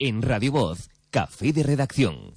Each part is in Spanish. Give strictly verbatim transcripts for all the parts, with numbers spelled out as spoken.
En Radio Voz, Café de Redacción.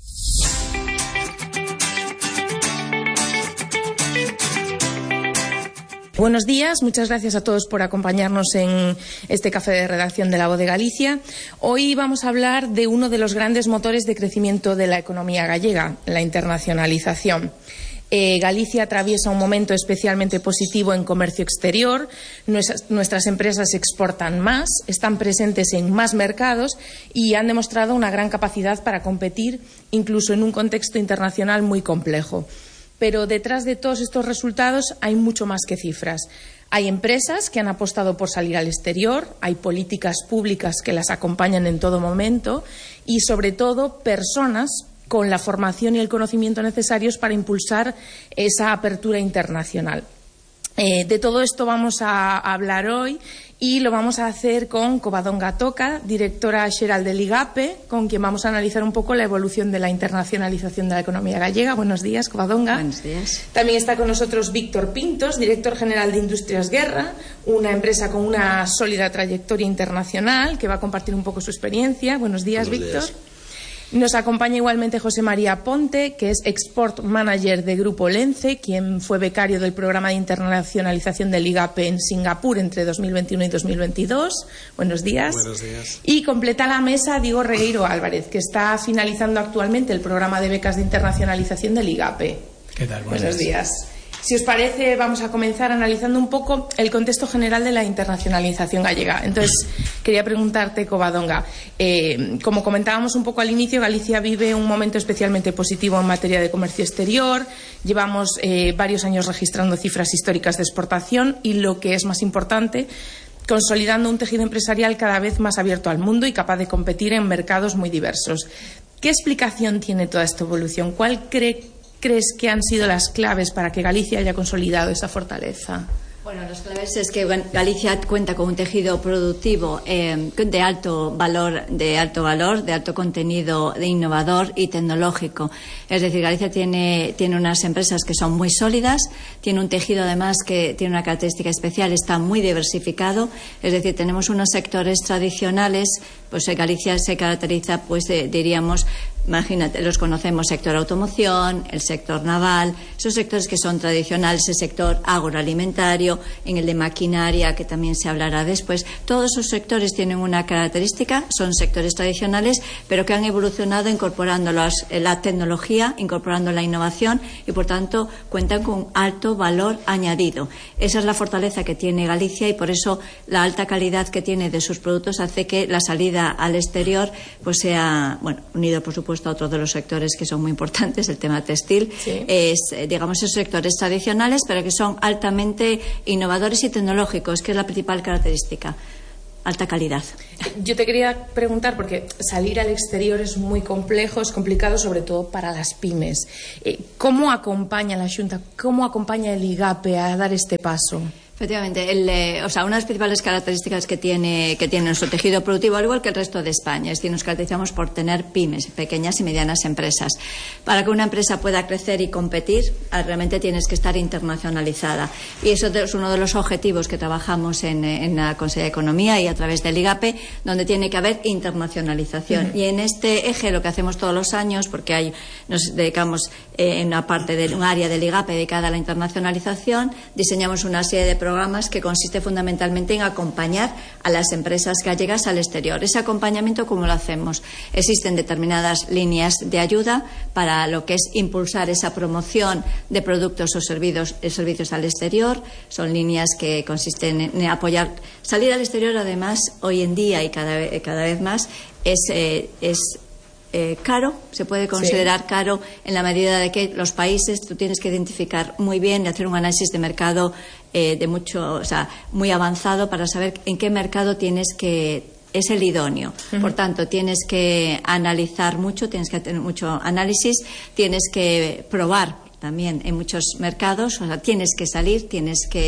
Buenos días, muchas gracias a todos por acompañarnos en este Café de Redacción de La Voz de Galicia. Hoy vamos a hablar de uno de los grandes motores de crecimiento de la economía gallega, la internacionalización. Eh, Galicia atraviesa un momento especialmente positivo en comercio exterior. Nuestras, nuestras empresas exportan más, están presentes en más mercados y han demostrado una gran capacidad para competir, incluso en un contexto internacional muy complejo. Pero detrás de todos estos resultados hay mucho más que cifras. Hay empresas que han apostado por salir al exterior, hay políticas públicas que las acompañan en todo momento y, sobre todo, personas con la formación y el conocimiento necesarios para impulsar esa apertura internacional. Eh, de todo esto vamos a hablar hoy y lo vamos a hacer con Covadonga Toca, directora xeral del IGAPE, con quien vamos a analizar un poco la evolución de la internacionalización de la economía gallega. Buenos días, Covadonga. Buenos días. También está con nosotros Víctor Pintos, director general de Industrias Guerra, una empresa con una sólida trayectoria internacional que va a compartir un poco su experiencia. Buenos días, Buenos Víctor. Días. Nos acompaña igualmente José María Ponte, que es Export Manager de Grupo Lence, quien fue becario del programa de internacionalización del IGAPE en Singapur entre dos mil veintiuno y dos mil veintidós. Buenos días. Buenos días. Y completa la mesa Diego Regueiro Álvarez, que está finalizando actualmente el programa de becas de internacionalización del IGAPE. ¿Qué tal? Buenos, Buenos días. días. Si os parece, vamos a comenzar analizando un poco el contexto general de la internacionalización gallega. Entonces, quería preguntarte, Covadonga, eh, como comentábamos un poco al inicio, Galicia vive un momento especialmente positivo en materia de comercio exterior. Llevamos eh, varios años registrando cifras históricas de exportación y, lo que es más importante, consolidando un tejido empresarial cada vez más abierto al mundo y capaz de competir en mercados muy diversos. ¿Qué explicación tiene toda esta evolución? ¿Cuál cree ¿Crees que han sido las claves para que Galicia haya consolidado esa fortaleza? Bueno, las claves es que Galicia cuenta con un tejido productivo eh, de alto valor, de alto valor, de alto contenido, de innovador y tecnológico. Es decir, Galicia tiene, tiene unas empresas que son muy sólidas, tiene un tejido además que tiene una característica especial, está muy diversificado. Es decir, tenemos unos sectores tradicionales, pues Galicia se caracteriza, pues eh, diríamos, imagínate, los conocemos, sector automoción, el sector naval, esos sectores que son tradicionales, el sector agroalimentario, en el de maquinaria, que también se hablará después. Todos esos sectores tienen una característica, son sectores tradicionales, pero que han evolucionado incorporando las, la tecnología, incorporando la innovación y, por tanto, cuentan con alto valor añadido. Esa es la fortaleza que tiene Galicia y, por eso, la alta calidad que tiene de sus productos hace que la salida al exterior pues sea, bueno, unido, por supuesto, a otro de los sectores que son muy importantes, el tema textil, sí. es, digamos, esos sectores tradicionales, pero que son altamente innovadores y tecnológicos, que es la principal característica. Alta calidad. Yo te quería preguntar, porque salir al exterior es muy complejo, es complicado, sobre todo para las pymes. ¿Cómo acompaña la Xunta, cómo acompaña el IGAPE a dar este paso? Efectivamente, el, eh, o sea, una de las principales características que tiene, que tiene nuestro tejido productivo, al igual que el resto de España, es decir, nos caracterizamos por tener pymes, pequeñas y medianas empresas. Para que una empresa pueda crecer y competir, realmente tienes que estar internacionalizada. Y eso es uno de los objetivos que trabajamos en, en la Consejería de Economía y a través del IGAPE, donde tiene que haber internacionalización. Uh-huh. Y en este eje, lo que hacemos todos los años, porque hay, nos dedicamos eh, en una parte de un área del IGAPE dedicada a la internacionalización, diseñamos una serie de programas que consiste fundamentalmente en acompañar a las empresas gallegas al exterior. Ese acompañamiento, ¿cómo lo hacemos? Existen determinadas líneas de ayuda para lo que es impulsar esa promoción de productos o servicios, servicios al exterior. Son líneas que consisten en apoyar. Salir al exterior, además, hoy en día y cada, cada vez más, es, eh, es Eh, caro, se puede considerar sí. caro en la medida de que los países tú tienes que identificar muy bien y hacer un análisis de mercado eh, de mucho, o sea, muy avanzado para saber en qué mercado tienes que es el idóneo. Uh-huh. Por tanto, tienes que analizar mucho, tienes que tener mucho análisis, tienes que probar también en muchos mercados, o sea, tienes que salir, tienes que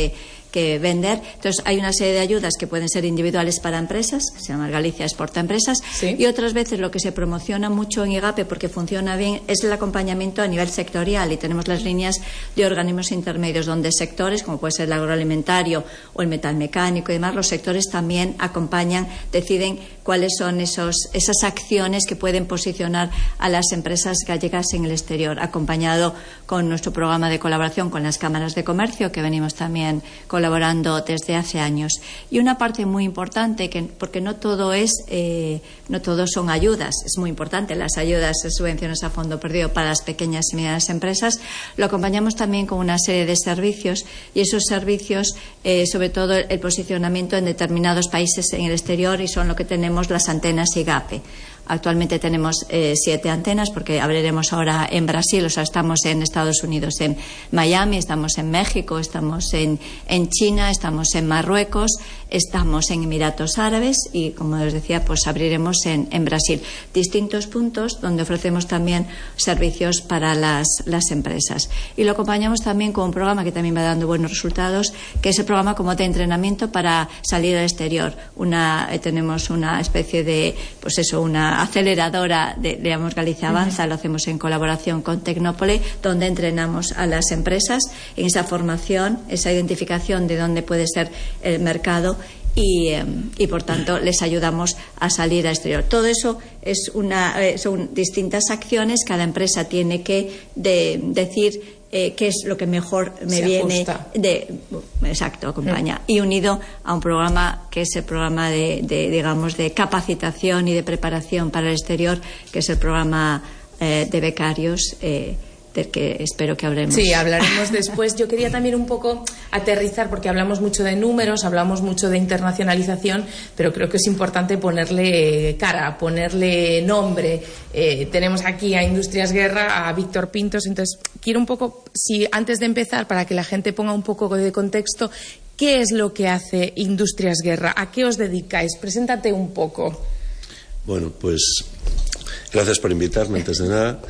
que vender. Entonces, hay una serie de ayudas que pueden ser individuales para empresas, que se llama Galicia Exporta Empresas, ¿sí? Y otras veces lo que se promociona mucho en IGAPE, porque funciona bien, es el acompañamiento a nivel sectorial, y tenemos las líneas de organismos intermedios donde sectores, como puede ser el agroalimentario o el metalmecánico y demás, los sectores también acompañan, deciden cuáles son esos, esas acciones que pueden posicionar a las empresas gallegas en el exterior, acompañado con nuestro programa de colaboración con las cámaras de comercio, que venimos también colaborando desde hace años. Y una parte muy importante, que, porque no todo es, eh, no todo son ayudas, es muy importante las ayudas, subvenciones a fondo perdido para las pequeñas y medianas empresas, lo acompañamos también con una serie de servicios, y esos servicios, eh, sobre todo el posicionamiento en determinados países en el exterior, y son lo que tenemos las antenas IGAPE. Actualmente tenemos eh, siete antenas, porque abriremos ahora en Brasil, o sea, estamos en Estados Unidos, en Miami, estamos en México, estamos en, en China, estamos en Marruecos, estamos en Emiratos Árabes y, como les decía, pues abriremos en, en Brasil. Distintos puntos donde ofrecemos también servicios para las, las empresas. Y lo acompañamos también con un programa que también va dando buenos resultados, que es el programa como de entrenamiento para salir al exterior. Una, eh, tenemos una especie de, pues eso, una aceleradora de, digamos, Galicia Avanza, lo hacemos en colaboración con Tecnópole, donde entrenamos a las empresas en esa formación, esa identificación de dónde puede ser el mercado y, eh, y por tanto les ayudamos a salir al exterior. Todo eso es una, eh, son distintas acciones. Cada empresa tiene que de, decir Eh, qué es lo que mejor me Se viene ajusta. de, exacto, acompaña, mm. y unido a un programa que es el programa de, de digamos de capacitación y de preparación para el exterior, que es el programa eh, de becarios, eh, del que espero que hablemos. Sí, hablaremos después. Yo quería también un poco aterrizar, porque hablamos mucho de números, hablamos mucho de internacionalización, pero creo que es importante ponerle cara, ponerle nombre. Eh, tenemos aquí a Industrias Guerra, a Víctor Pintos, entonces quiero un poco, si antes de empezar, para que la gente ponga un poco de contexto, ¿qué es lo que hace Industrias Guerra? ¿A qué os dedicáis? Preséntate un poco. Bueno, pues gracias por invitarme, antes de nada.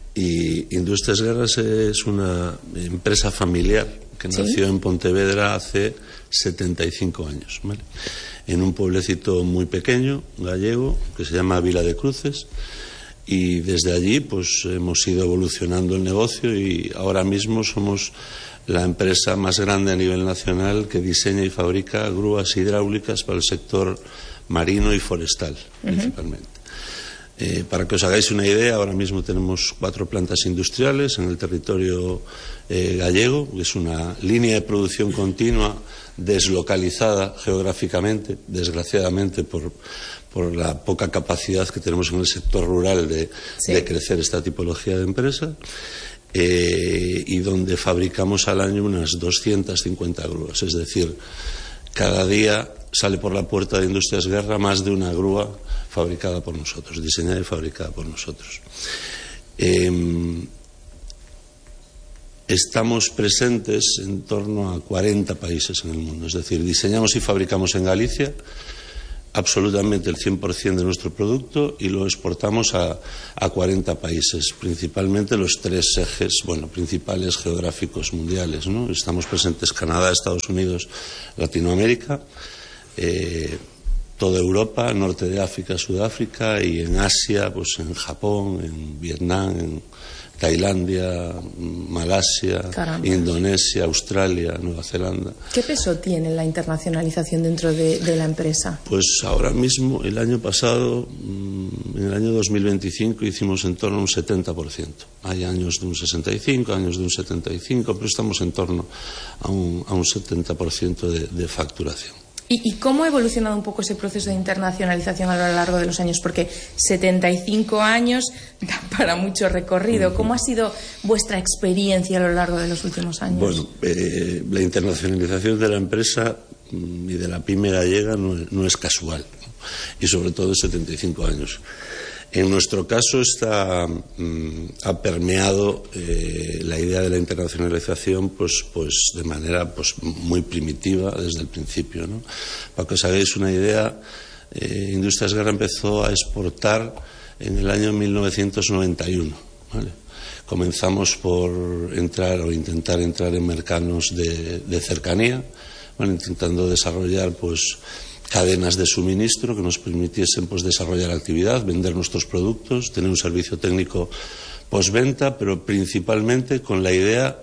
Y Industrias Guerras es una empresa familiar que nació ¿Sí? en Pontevedra hace setenta y cinco años, ¿vale? En un pueblecito muy pequeño, gallego, que se llama Vila de Cruces, y desde allí pues hemos ido evolucionando el negocio, y ahora mismo somos la empresa más grande a nivel nacional que diseña y fabrica grúas hidráulicas para el sector marino y forestal, uh-huh. principalmente. Eh, para que os hagáis una idea, ahora mismo tenemos cuatro plantas industriales en el territorio eh, gallego, que es una línea de producción continua deslocalizada geográficamente, desgraciadamente por, por la poca capacidad que tenemos en el sector rural de, sí. de crecer esta tipología de empresa, eh, y donde fabricamos al año unas doscientas cincuenta grúas, es decir, cada día sale por la puerta de Industrias Guerra más de una grúa fabricada por nosotros, diseñada y fabricada por nosotros. Eh, estamos presentes en torno a cuarenta países en el mundo, es decir, diseñamos y fabricamos en Galicia absolutamente el cien por ciento de nuestro producto, y lo exportamos a, a cuarenta países, principalmente los tres ejes, bueno, principales geográficos mundiales, ¿no? Estamos presentes en Canadá, Estados Unidos, Latinoamérica, eh, toda Europa, norte de África, Sudáfrica, y en Asia, pues en Japón, en Vietnam, en Tailandia, Malasia, Caramba. Indonesia, Australia, Nueva Zelanda. ¿Qué peso tiene la internacionalización dentro de, de la empresa? Pues ahora mismo, el año pasado, en el año dos mil veinticinco, hicimos en torno a un setenta por ciento. Hay años de un sesenta y cinco, años de un setenta y cinco, pero estamos en torno a un, a un setenta por ciento de, de facturación. ¿Y, ¿Y cómo ha evolucionado un poco ese proceso de internacionalización a lo largo de los años? Porque setenta y cinco años da para mucho recorrido. ¿Cómo ha sido vuestra experiencia a lo largo de los últimos años? Bueno, eh, la internacionalización de la empresa y de la pyme gallega no, no es casual, ¿no? Y sobre todo en setenta y cinco años. En nuestro caso está, mm, ha permeado eh, la idea de la internacionalización pues, pues de manera pues, muy primitiva desde el principio, ¿no? Para que os hagáis una idea, eh, Industrias Guerra empezó a exportar en el año mil novecientos noventa y uno, ¿vale? Comenzamos por entrar o intentar entrar en mercados de, de cercanía, bueno, intentando desarrollar pues cadenas de suministro que nos permitiesen pues desarrollar actividad, vender nuestros productos, tener un servicio técnico postventa, pero principalmente con la idea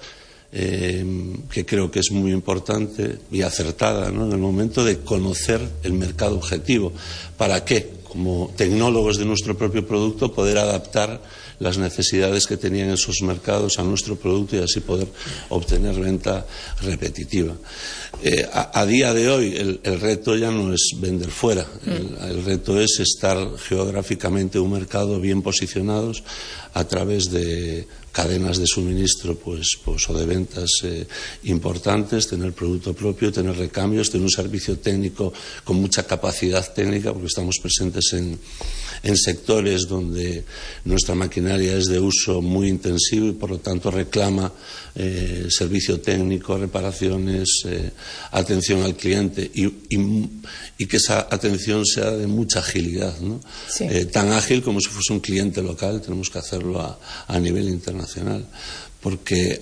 eh, que creo que es muy importante y acertada, ¿no?, en el momento de conocer el mercado objetivo. ¿Para qué? Como tecnólogos de nuestro propio producto, poder adaptar las necesidades que tenían esos mercados a nuestro producto y así poder obtener venta repetitiva. Eh, a, a día de hoy el, el reto ya no es vender fuera, el, el reto es estar geográficamente en un mercado bien posicionados a través de cadenas de suministro pues, pues, o de ventas eh, importantes, tener producto propio, tener recambios, tener un servicio técnico con mucha capacidad técnica, porque estamos presentes en, en sectores donde nuestra maquinaria es de uso muy intensivo y por lo tanto reclama eh, servicio técnico, reparaciones, eh, atención al cliente y, y, y que esa atención sea de mucha agilidad, ¿no? Sí. Eh, tan ágil como si fuese un cliente local, tenemos que hacerlo a, a nivel internacional, porque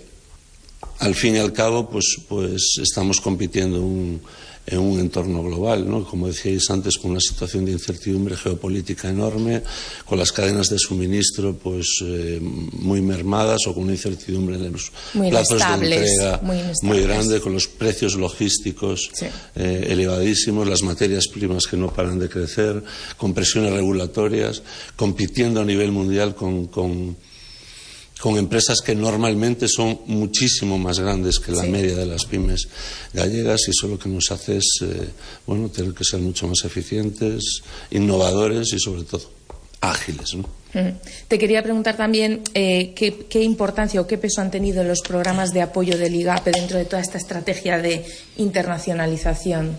al fin y al cabo pues, pues estamos compitiendo un, en un entorno global, ¿no? Como decíais antes, con una situación de incertidumbre geopolítica enorme, con las cadenas de suministro pues eh, muy mermadas o con una incertidumbre en los muy plazos de entrega muy, muy grande, con los precios logísticos sí. eh, elevadísimos, las materias primas que no paran de crecer, con presiones regulatorias, compitiendo a nivel mundial con, con con empresas que normalmente son muchísimo más grandes que la sí. media de las pymes gallegas, y eso lo que nos hace es eh, bueno, tener que ser mucho más eficientes, innovadores y sobre todo ágiles, ¿no? Mm. Te quería preguntar también eh, qué, qué importancia o qué peso han tenido los programas de apoyo del IGAPE dentro de toda esta estrategia de internacionalización.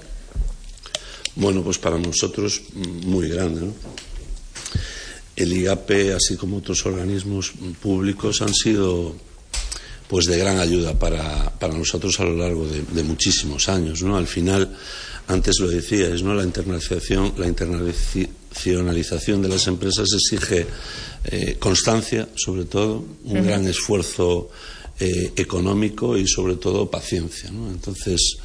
Bueno, pues para nosotros muy grande, ¿no? El IGAPE, así como otros organismos públicos, han sido pues de gran ayuda para, para nosotros a lo largo de, de muchísimos años, ¿no? Al final, antes lo decíais, ¿no?, la internalización, la internacionalización de las empresas exige eh, constancia, sobre todo, un uh-huh. gran esfuerzo eh, económico y sobre todo paciencia, ¿no? Entonces,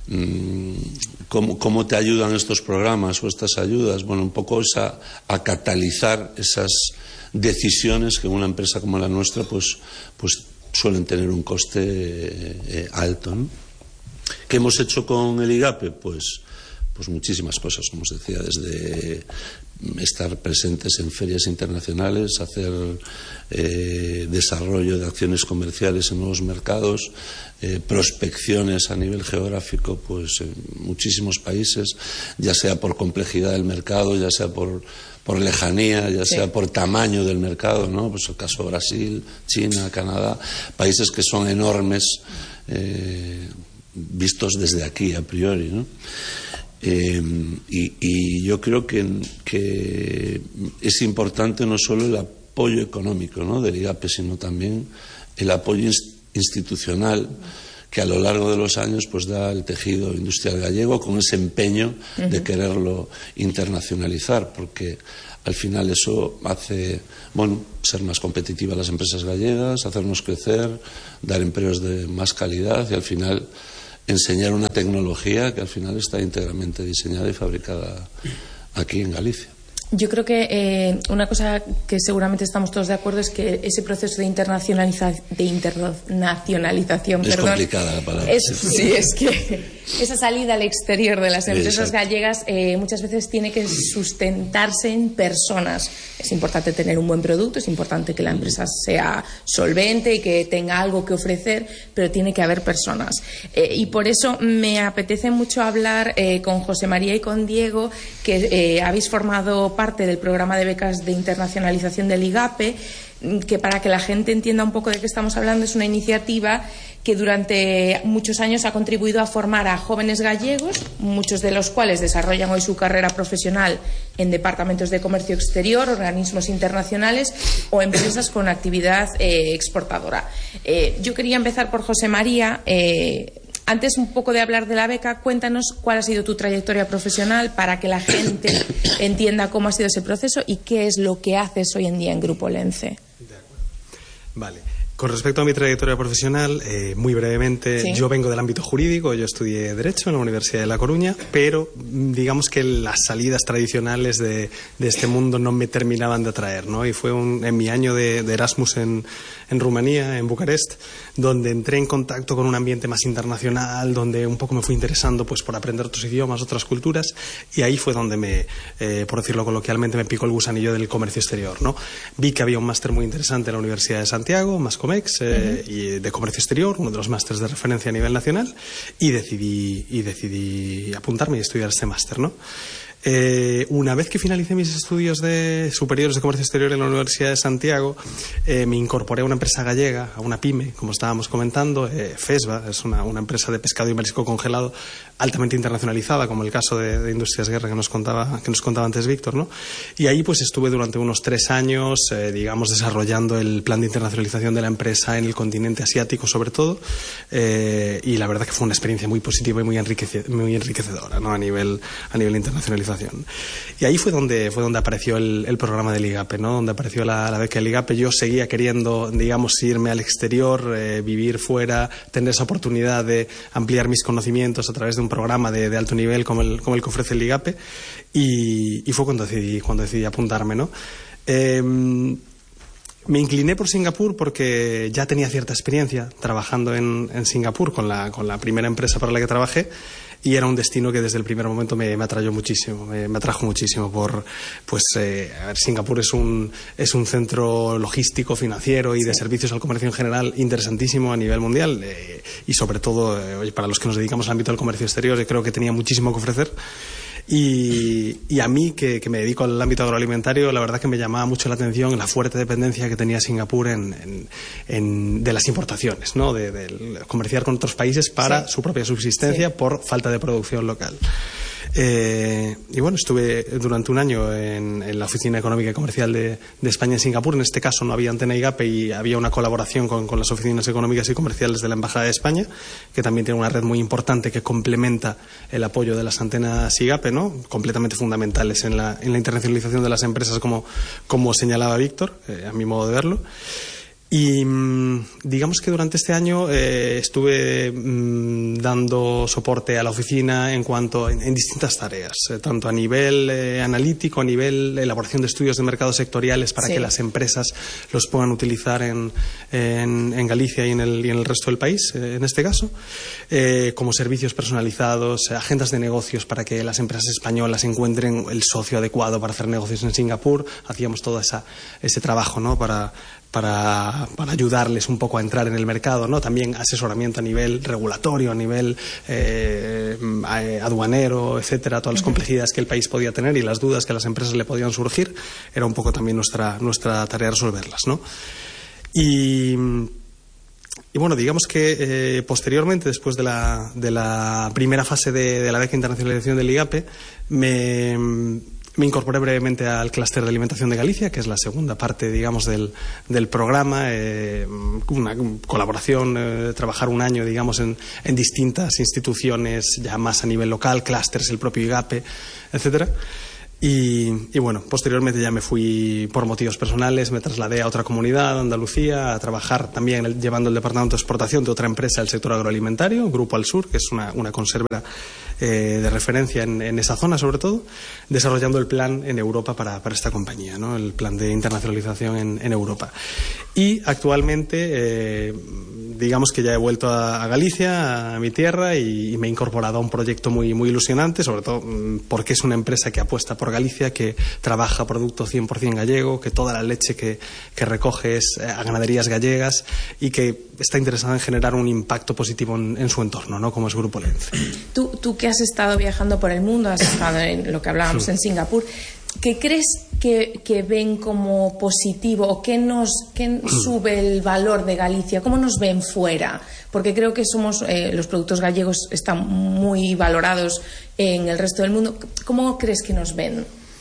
¿Cómo, ¿cómo te ayudan estos programas o estas ayudas? Bueno, un poco es a, a catalizar esas decisiones que una empresa como la nuestra pues, pues suelen tener un coste eh, alto, ¿no? ¿Qué hemos hecho con el IGAPE? Pues, pues muchísimas cosas, como os decía, desde estar presentes en ferias internacionales, hacer eh, desarrollo de acciones comerciales en nuevos mercados, eh, prospecciones a nivel geográfico pues en muchísimos países, ya sea por complejidad del mercado, ya sea por, por lejanía, ya sí. sea por tamaño del mercado, ¿no? Pues el caso Brasil, China, Canadá, países que son enormes eh, vistos desde aquí a priori, ¿no? Eh, y, y yo creo que, que es importante no solo el apoyo económico, ¿no?, del IGAPE, sino también el apoyo institucional que a lo largo de los años pues da el tejido industrial gallego con ese empeño uh-huh. de quererlo internacionalizar, porque al final eso hace, bueno, ser más competitivas las empresas gallegas, hacernos crecer, dar empleos de más calidad y al final enseñar una tecnología que al final está íntegramente diseñada y fabricada aquí en Galicia. Yo creo que eh, una cosa que seguramente estamos todos de acuerdo es que ese proceso de internacionaliza, de internacionalización, es perdón, complicada la palabra. Es, sí, es que esa salida al exterior de las empresas Exacto. gallegas eh, muchas veces tiene que sustentarse en personas. Es importante tener un buen producto, es importante que la empresa sea solvente y que tenga algo que ofrecer, pero tiene que haber personas. Eh, y por eso me apetece mucho hablar eh, con José María y con Diego, que eh, habéis formado parte del programa de becas de internacionalización del IGAPE, que para que la gente entienda un poco de qué estamos hablando, es una iniciativa que durante muchos años ha contribuido a formar a jóvenes gallegos, muchos de los cuales desarrollan hoy su carrera profesional en departamentos de comercio exterior, organismos internacionales o empresas con actividad eh, exportadora. Eh, yo quería empezar por José María. Eh, Antes un poco de hablar de la beca, cuéntanos cuál ha sido tu trayectoria profesional para que la gente entienda cómo ha sido ese proceso y qué es lo que haces hoy en día en Grupo Lence. De acuerdo. Vale. Con respecto a mi trayectoria profesional, eh, muy brevemente, ¿Sí? Yo vengo del ámbito jurídico, yo estudié Derecho en la Universidad de La Coruña, pero digamos que las salidas tradicionales de, de este mundo no me terminaban de atraer, ¿no? Y fue un, en mi año de, de Erasmus en, en Rumanía, en Bucarest, donde entré en contacto con un ambiente más internacional, donde un poco me fui interesando pues por aprender otros idiomas, otras culturas, y ahí fue donde me, eh, por decirlo coloquialmente, me picó el gusanillo del comercio exterior, ¿no? Vi que había un máster muy interesante en la Universidad de Santiago, Mascomex, eh, uh-huh. y de comercio exterior, uno de los másteres de referencia a nivel nacional, y decidí, y decidí apuntarme y estudiar este máster, ¿no? Eh, una vez que finalicé mis estudios de superiores de comercio exterior en la Universidad de Santiago, eh, me incorporé a una empresa gallega, a una pyme, como estábamos comentando, eh, FESBA, es una, una empresa de pescado y marisco congelado altamente internacionalizada, como el caso de, de Industrias Guerra que nos contaba, que nos contaba antes Víctor, ¿no? Y ahí pues estuve durante unos tres años, eh, digamos, desarrollando el plan de internacionalización de la empresa en el continente asiático, sobre todo, eh, y la verdad que fue una experiencia muy positiva y muy, enriquece, muy enriquecedora, ¿no? A nivel, a nivel internacionalización. Y ahí fue donde fue donde apareció el, el programa del IGAPE, ¿no? Donde apareció la, la beca del IGAPE. Yo seguía queriendo, digamos, irme al exterior, eh, vivir fuera, tener esa oportunidad de ampliar mis conocimientos a través de un programa de, de alto nivel como el, como el que ofrece el IGAPE, y, y fue cuando decidí, cuando decidí apuntarme, ¿no? Eh, Me incliné por Singapur porque ya tenía cierta experiencia trabajando en, en Singapur con la, con la primera empresa para la que trabajé, y era un destino que desde el primer momento me, me atrayó muchísimo, me, me atrajo muchísimo por, pues, eh, a ver, Singapur es un, es un centro logístico, financiero y sí. de servicios al comercio en general interesantísimo a nivel mundial, eh, y sobre todo, eh, para los que nos dedicamos al ámbito del comercio exterior, yo creo que tenía muchísimo que ofrecer. Y, y a mí, que, que me dedico al ámbito agroalimentario, la verdad que me llamaba mucho la atención la fuerte dependencia que tenía Singapur en, en, en, de las importaciones, ¿no? De, de comerciar con otros países para sí. su propia subsistencia sí. por falta de producción local. Eh, y bueno, estuve durante un año en, en la Oficina Económica y Comercial de, de España en Singapur. En este caso no había antena IGAPE y había una colaboración con, con las oficinas económicas y comerciales de la Embajada de España, que también tiene una red muy importante que complementa el apoyo de las antenas IGAPE, ¿no? Completamente fundamentales en la, en la internacionalización de las empresas, como, como señalaba Víctor, eh, a mi modo de verlo. Y digamos que durante este año eh, estuve mmm, dando soporte a la oficina en cuanto en, en distintas tareas, eh, tanto a nivel eh, analítico, a nivel de elaboración de estudios de mercados sectoriales para sí. que las empresas los puedan utilizar en, en, en Galicia y en, el, y en el resto del país, eh, en este caso, eh, como servicios personalizados, eh, agendas de negocios para que las empresas españolas encuentren el socio adecuado para hacer negocios en Singapur. Hacíamos todo esa, ese trabajo, ¿no? para Para, para ayudarles un poco a entrar en el mercado, ¿no? También asesoramiento a nivel regulatorio, a nivel eh, aduanero, etcétera, todas las complejidades que el país podía tener y las dudas que a las empresas le podían surgir, era un poco también nuestra, nuestra tarea resolverlas, ¿no? Y, y bueno, digamos que eh, posteriormente, después de la, de la primera fase de, de la beca de internacionalización del IGAPE, me... Me incorporé brevemente al clúster de alimentación de Galicia, que es la segunda parte, digamos, del, del programa, eh, una colaboración, eh, trabajar un año, digamos, en, en distintas instituciones, ya más a nivel local, clústeres, el propio IGAPE, etcétera. Y, y bueno, posteriormente ya me fui por motivos personales, me trasladé a otra comunidad, Andalucía, a trabajar también el, llevando el departamento de exportación de otra empresa del sector agroalimentario, Grupo Al Sur, que es una, una conservera eh, de referencia en, en esa zona, sobre todo, desarrollando el plan en Europa para, para esta compañía, ¿no? El plan de internacionalización en, en Europa. Y actualmente, eh, digamos que ya he vuelto a, a Galicia, a mi tierra, y, y me he incorporado a un proyecto muy, muy ilusionante, sobre todo porque es una empresa que apuesta por Galicia, que trabaja producto cien por ciento gallego, que toda la leche que, que recoge es a ganaderías gallegas y que está interesada en generar un impacto positivo en, en su entorno, ¿no? Como es Grupo Lence. Tú, tú que has estado viajando por el mundo, has estado en lo que hablábamos sí. en Singapur, ¿qué crees que, que ven como positivo o qué nos qué sube el valor de Galicia? ¿Cómo nos ven fuera? Porque creo que somos eh, los productos gallegos están muy valorados en el resto del mundo. ¿Cómo crees que nos ven?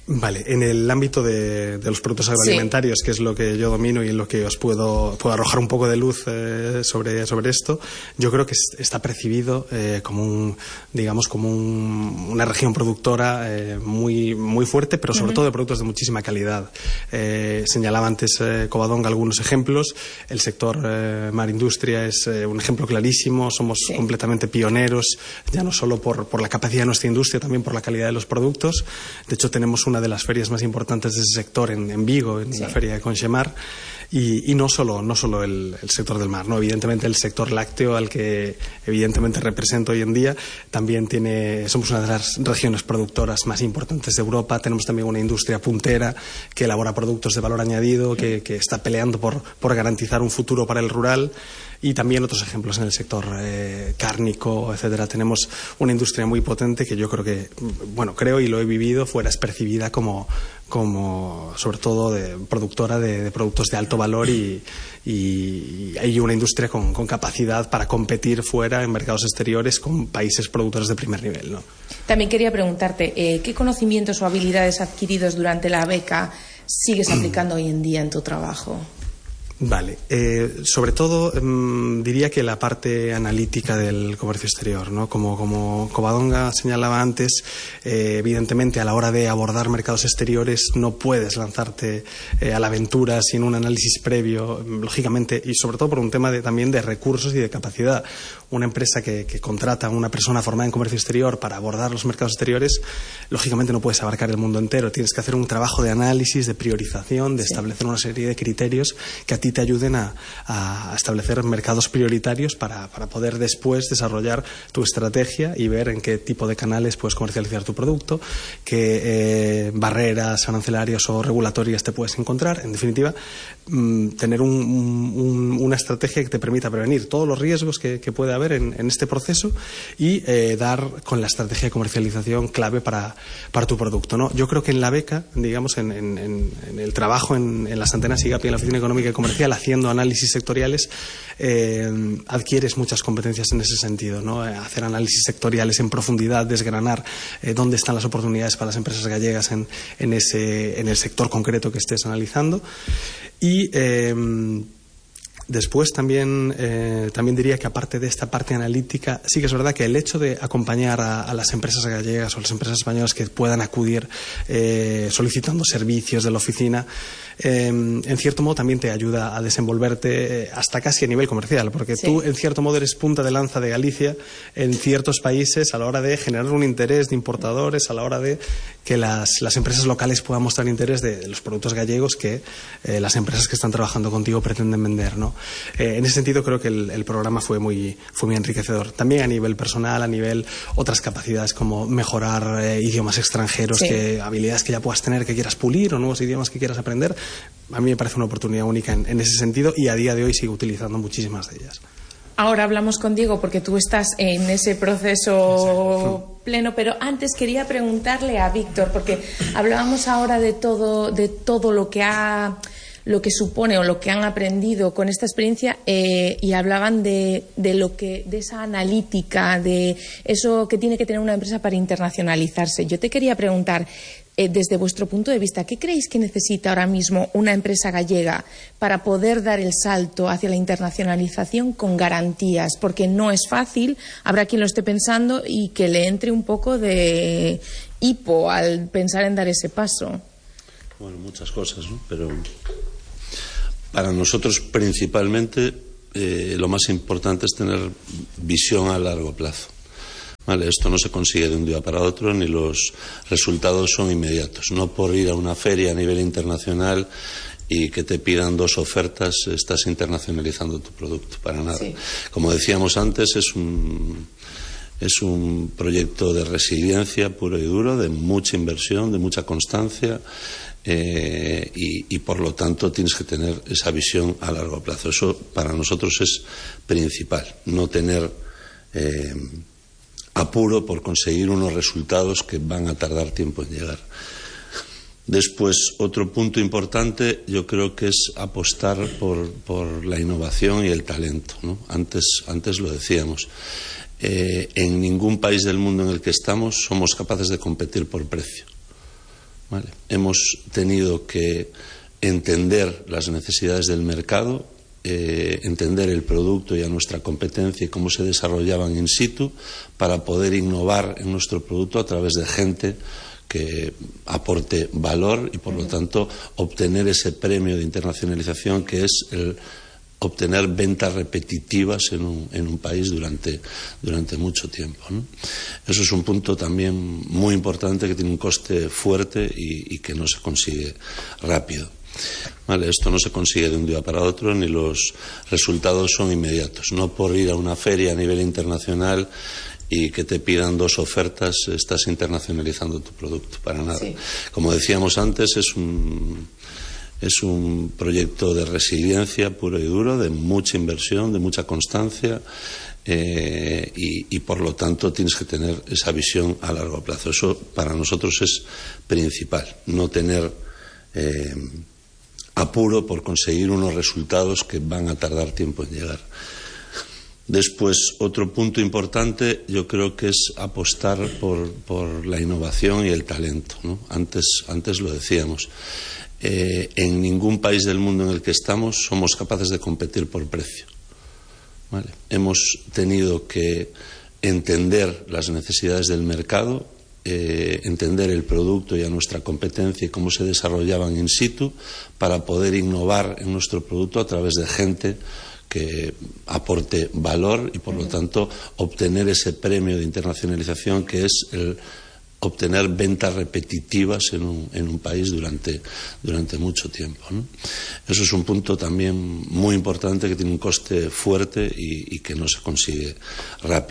Vale, en el ámbito de, de los productos agroalimentarios, sí, que es lo que yo domino y en lo que os puedo, puedo arrojar un poco de luz eh, sobre, sobre esto, yo creo que está percibido eh, como un, digamos, como un, una región productora eh, muy, muy fuerte, pero sobre uh-huh. todo de productos de muchísima calidad. Eh, señalaba antes eh, Covadonga algunos ejemplos. El sector eh, mar industria es eh, un ejemplo clarísimo. Somos sí. completamente pioneros, ya no solo por, por la capacidad de nuestra industria, también por la calidad de los productos. De hecho, tenemos una de las ferias más importantes de ese sector en, en Vigo, en sí. la feria de Conchemar, y, y no solo, no solo el, el sector del mar, ¿no? Evidentemente el sector lácteo, al que evidentemente represento hoy en día, también tiene, somos una de las regiones productoras más importantes de Europa. Tenemos también una industria puntera que elabora productos de valor añadido, que, que está peleando por, por garantizar un futuro para el rural. Y también otros ejemplos en el sector eh, cárnico, etcétera. Tenemos una industria muy potente que yo creo que, bueno, creo y lo he vivido, fuera es percibida como, como sobre todo de, productora de, de productos de alto valor y, y, y hay una industria con, con capacidad para competir fuera en mercados exteriores con países productores de primer nivel, ¿no? También quería preguntarte, eh, ¿qué conocimientos o habilidades adquiridos durante la beca sigues aplicando hoy en día en tu trabajo? Vale, eh, sobre todo mmm, diría que la parte analítica del comercio exterior, ¿no? Como, como Covadonga señalaba antes, eh, evidentemente a la hora de abordar mercados exteriores no puedes lanzarte eh, a la aventura sin un análisis previo, lógicamente, y sobre todo por un tema de, también de recursos y de capacidad. Una empresa que, que contrata a una persona formada en comercio exterior para abordar los mercados exteriores, lógicamente no puedes abarcar el mundo entero. Tienes que hacer un trabajo de análisis, de priorización, de sí. establecer una serie de criterios que a ti te ayuden a, a establecer mercados prioritarios para, para poder después desarrollar tu estrategia y ver en qué tipo de canales puedes comercializar tu producto, qué eh, barreras arancelarias o regulatorias te puedes encontrar. En definitiva, mmm, tener un, un, una estrategia que te permita prevenir todos los riesgos que, que puede haber en, en este proceso y eh, dar con la estrategia de comercialización clave para, para tu producto, ¿no? Yo creo que en la beca, digamos, en, en, en el trabajo en, en las antenas I G A P y en la Oficina Económica y Comercial, haciendo análisis sectoriales, eh, adquieres muchas competencias en ese sentido, ¿no? Hacer análisis sectoriales en profundidad, desgranar eh, dónde están las oportunidades para las empresas gallegas en, en, ese, en el sector concreto que estés analizando. Y eh, después también, eh, también diría que aparte de esta parte analítica, sí que es verdad que el hecho de acompañar a, a las empresas gallegas o las empresas españolas que puedan acudir eh, solicitando servicios de la oficina, eh, en cierto modo también te ayuda a desenvolverte hasta casi a nivel comercial, porque sí. tú en cierto modo eres punta de lanza de Galicia en ciertos países a la hora de generar un interés de importadores, a la hora de que las, las empresas locales puedan mostrar interés de, de los productos gallegos que eh, las empresas que están trabajando contigo pretenden vender, ¿no? Eh, en ese sentido creo que el, el programa fue muy, fue muy enriquecedor. También a nivel personal, a nivel otras capacidades como mejorar eh, idiomas extranjeros, sí. que, habilidades que ya puedas tener, que quieras pulir o nuevos idiomas que quieras aprender. A mí me parece una oportunidad única en, en ese sentido y a día de hoy sigo utilizando muchísimas de ellas. Ahora hablamos con Diego porque tú estás en ese proceso pleno, pero antes quería preguntarle a Víctor, porque hablábamos ahora de todo, de todo lo que ha, lo que supone o lo que han aprendido con esta experiencia, eh, y hablaban de, de lo que, de esa analítica, de eso que tiene que tener una empresa para internacionalizarse. Yo te quería preguntar, Eh, desde vuestro punto de vista, ¿qué creéis que necesita ahora mismo una empresa gallega para poder dar el salto hacia la internacionalización con garantías? Porque no es fácil, habrá quien lo esté pensando y que le entre un poco de hipo al pensar en dar ese paso. Bueno, muchas cosas, ¿no? Pero para nosotros principalmente eh, lo más importante es tener visión a largo plazo. Vale, esto no se consigue de un día para otro ni los resultados son inmediatos. No por ir a una feria a nivel internacional y que te pidan dos ofertas estás internacionalizando tu producto, para nada. Sí. Como decíamos antes, es un, es un proyecto de resiliencia puro y duro, de mucha inversión, de mucha constancia. Eh, y, y por lo tanto tienes que tener esa visión a largo plazo. Eso para nosotros es principal, no tener eh, apuro por conseguir unos resultados que van a tardar tiempo en llegar. Después, otro punto importante yo creo que es apostar por, por la innovación y el talento, ¿no? Antes, antes lo decíamos. Eh, en ningún país del mundo en el que estamos somos capaces de competir por precio. ¿vale? Hemos tenido que entender las necesidades del mercado, eh, entender el producto y a nuestra competencia y cómo se desarrollaban in situ para poder innovar en nuestro producto a través de gente que aporte valor y, por lo tanto, obtener ese premio de internacionalización que es el obtener ventas repetitivas en un, en un país durante, durante mucho tiempo, ¿no? Eso es un punto también muy importante que tiene un coste fuerte y, y que no se consigue rápido. Vale, esto no se consigue de un día para otro ni los resultados son inmediatos. No por ir a una feria a nivel internacional y que te pidan dos ofertas estás internacionalizando tu producto, para nada. Sí. Como decíamos antes, es un, es un proyecto de resiliencia puro y duro, de mucha inversión, de mucha constancia eh, y, y por lo tanto tienes que tener esa visión a largo plazo. Eso para nosotros es principal, no tener eh, apuro por conseguir unos resultados que van a tardar tiempo en llegar. Después, otro punto importante yo creo que es apostar por, por la innovación y el talento, ¿no? Antes, antes lo decíamos. Eh, en ningún país del mundo en el que estamos somos capaces de competir por precio, ¿vale? Hemos tenido que entender las necesidades del mercado, eh, entender el producto y a nuestra competencia y cómo se desarrollaban in situ para poder innovar en nuestro producto a través de gente que aporte valor y, por lo tanto, obtener ese premio de internacionalización que es el obtener ventas repetitivas en un, en un país durante, durante mucho tiempo, ¿no? Eso es un punto también muy importante que tiene un coste fuerte y, y que no se consigue rápido.